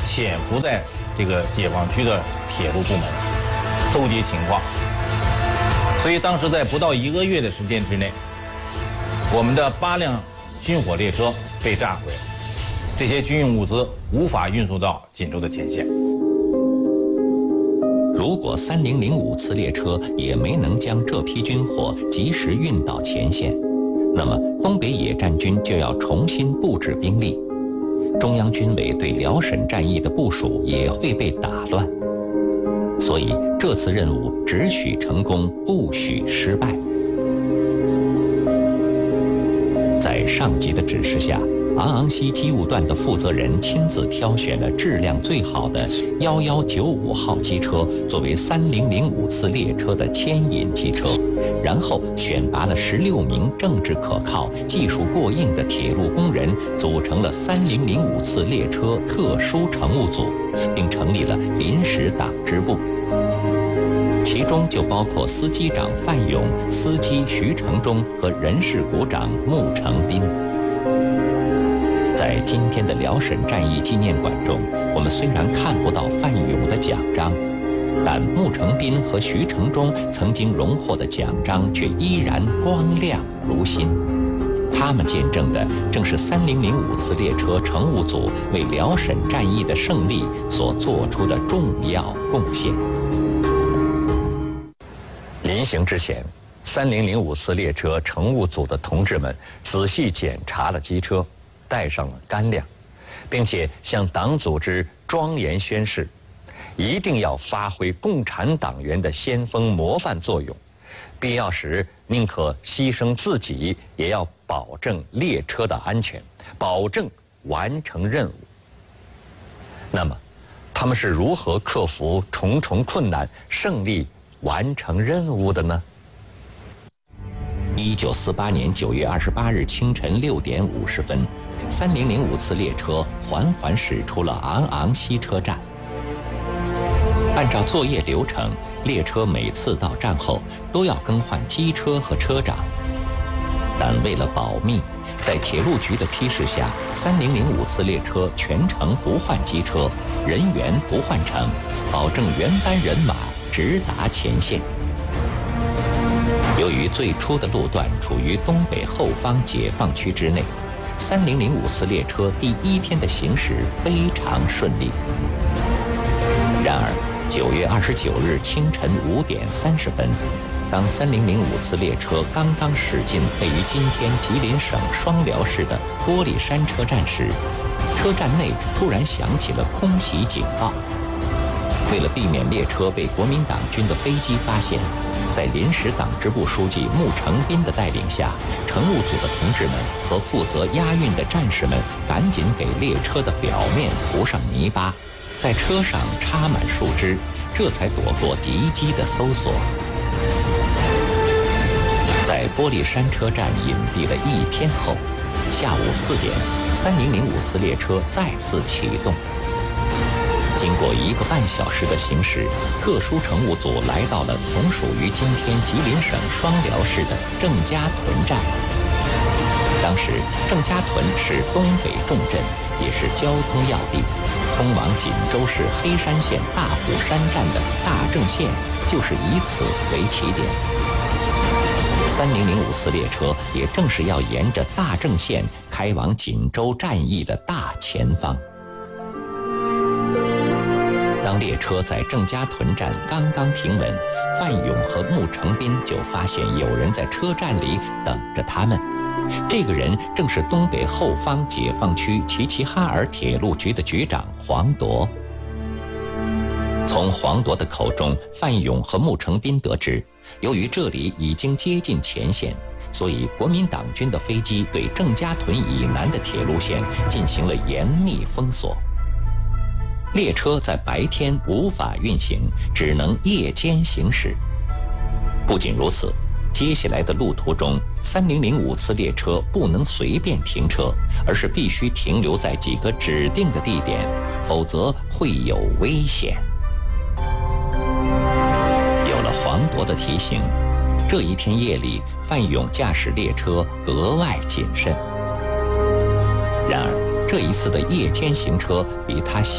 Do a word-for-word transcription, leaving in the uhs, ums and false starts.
潜伏在这个解放区的铁路部门，搜集情况。所以当时在不到一个月的时间之内，我们的八辆军火列车被炸毁，这些军用物资无法运送到锦州的前线。 如果三零零五次列车也没能将这批军火及时运到前线，那么东北野战军就要重新布置兵力，中央军委对辽沈战役的部署也会被打乱。所以这次任务只许成功，不许失败。在上级的指示下，昂昂西机务段的负责人亲自挑选了质量最好的一一九五号机车作为三零零五次列车的牵引机车，然后选拔了十六名政治可靠、技术过硬的铁路工人，组成了三零零五次列车特殊乘务组，并成立了临时党支部。其中就包括司机长范勇、司机徐承忠和人事股长穆成斌。在今天的辽沈战役纪念馆中，我们虽然看不到范勇的奖章，但穆成斌和徐承忠曾经荣获的奖章却依然光亮如新。他们见证的正是三零零五次列车乘务组为辽沈战役的胜利所做出的重要贡献。临行之前，三零零五次列车乘务组的同志们仔细检查了机车，带上了干粮，并且向党组织庄严宣誓，一定要发挥共产党员的先锋模范作用，必要时宁可牺牲自己，也要保证列车的安全，保证完成任务。那么，他们是如何克服重重困难，胜利完成任务的呢？一九四八年九月二十八日清晨六点五十分，三零零五次列车缓缓驶出了昂昂西车站。按照作业流程，列车每次到站后都要更换机车和车长，但为了保密，在铁路局的批示下，三零零五次列车全程不换机车，人员不换乘，保证原班人马直达前线。由于最初的路段处于东北后方解放区之内，三零零五次列车第一天的行驶非常顺利。然而，九月二十九日清晨五点三十分，当三零零五次列车刚刚驶进位于今天吉林省双辽市的玻璃山车站时，车站内突然响起了空袭警报。为了避免列车被国民党军的飞机发现，在临时党支部书记穆成斌的带领下，乘务组的同志们和负责押运的战士们赶紧给列车的表面涂上泥巴，在车上插满树枝，这才躲过敌机的搜索。在玻璃山车站隐蔽了一天后，下午四点，三零零五次列车再次启动。经过一个半小时的行驶，特殊乘务组来到了同属于今天吉林省双辽市的郑家屯站。当时，郑家屯是东北重镇，也是交通要地，通往锦州市黑山县大虎山站的大郑线就是以此为起点。三零零五次列车也正是要沿着大郑线开往锦州战役的大前方。当列车在郑家屯站刚刚停稳，范勇和穆成斌就发现有人在车站里等着他们。这个人正是东北后方解放区齐齐哈尔铁路局的局长黄铎。从黄铎的口中，范勇和穆成斌得知，由于这里已经接近前线，所以国民党军的飞机对郑家屯以南的铁路线进行了严密封锁。列车在白天无法运行，只能夜间行驶。不仅如此，接下来的路途中，三零零五次列车不能随便停车，而是必须停留在几个指定的地点，否则会有危险。有了黄铎的提醒，这一天夜里，范勇驾驶列车格外谨慎。然而，这一次的夜间行车比他